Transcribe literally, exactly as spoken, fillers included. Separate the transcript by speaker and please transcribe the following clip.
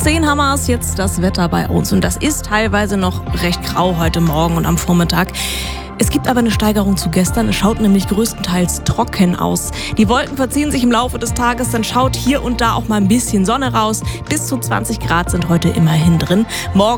Speaker 1: zehn haben wir es jetzt das Wetter bei uns und das ist teilweise noch recht grau heute Morgen und am Vormittag. Es gibt aber eine Steigerung zu gestern. Es schaut nämlich größtenteils trocken aus. Die Wolken verziehen sich im Laufe des Tages, dann schaut hier und da auch mal ein bisschen Sonne raus. Bis zu zwanzig Grad sind heute immerhin drin. Morgen